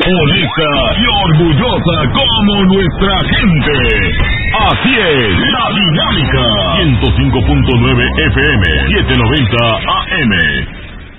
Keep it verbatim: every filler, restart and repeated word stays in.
honesta y orgullosa como nuestra gente. Así es, La Dinámica. ciento cinco punto nueve F M, setecientos noventa A M.